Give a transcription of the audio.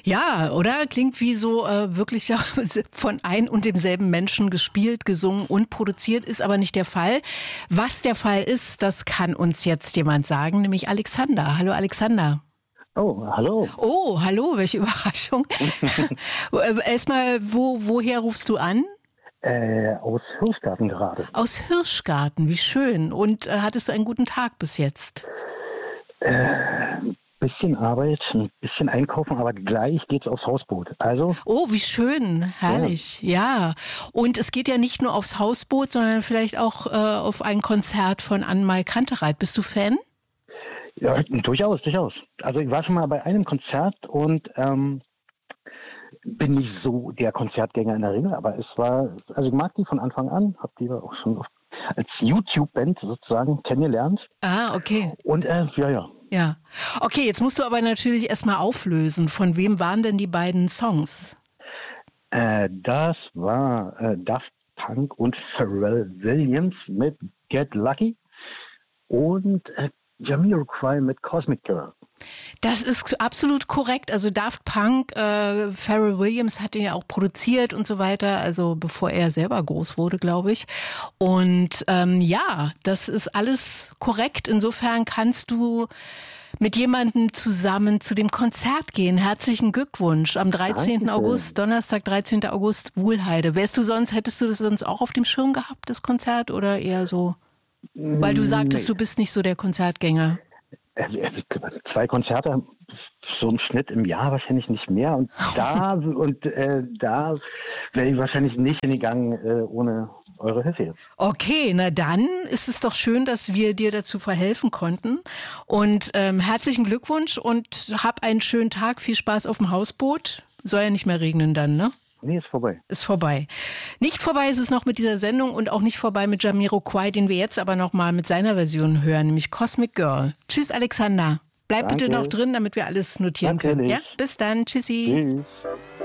Ja, oder? Klingt wie so wirklich von ein und demselben Menschen gespielt, gesungen und produziert, ist aber nicht der Fall. Was der Fall ist, das kann uns jetzt jemand sagen, nämlich Alexander. Hallo Alexander. Oh, hallo. Oh, hallo, welche Überraschung. Erstmal, woher rufst du an? Aus Hirschgarten gerade. Aus Hirschgarten, wie schön. Und hattest du einen guten Tag bis jetzt? Bisschen Arbeit, ein bisschen einkaufen, aber gleich geht's aufs Hausboot. Also. Oh, wie schön, herrlich, ja. Und es geht ja nicht nur aufs Hausboot, sondern vielleicht auch auf ein Konzert von Anne-Mai Kantereit. Bist du Fan? Ja, durchaus. Also ich war schon mal bei einem Konzert und bin nicht so der Konzertgänger in der Regel, aber also ich mag die von Anfang an, habe die auch schon als YouTube-Band sozusagen kennengelernt. Ah, okay. Und ja. Ja. Okay, jetzt musst du aber natürlich erstmal auflösen. Von wem waren denn die beiden Songs? Das war Daft Punk und Pharrell Williams mit Get Lucky und Jamiroquai mit Cosmic Girl. Das ist absolut korrekt. Also Daft Punk, Pharrell Williams hat ihn ja auch produziert und so weiter, also bevor er selber groß wurde, glaube ich. Und ja, das ist alles korrekt. Insofern kannst du mit jemandem zusammen zu dem Konzert gehen. Herzlichen Glückwunsch am 13. Dankeschön. August, Donnerstag, 13. August, Wuhlheide. Hättest du das sonst auch auf dem Schirm gehabt, das Konzert, oder eher so? Weil du sagtest, du bist nicht so der Konzertgänger. 2 Konzerte, so im Schnitt im Jahr wahrscheinlich nicht mehr. Und da wäre ich wahrscheinlich nicht hingegangen ohne eure Hilfe jetzt. Okay, na dann ist es doch schön, dass wir dir dazu verhelfen konnten. Und herzlichen Glückwunsch und hab einen schönen Tag. Viel Spaß auf dem Hausboot. Soll ja nicht mehr regnen dann, ne? Nee, ist vorbei. Ist vorbei. Nicht vorbei ist es noch mit dieser Sendung und auch nicht vorbei mit Jamiroquai, den wir jetzt aber noch mal mit seiner Version hören, nämlich Cosmic Girl. Tschüss, Alexander. Bleib bitte noch drin, damit wir alles notieren können. Ja? Bis dann. Tschüssi. Tschüss.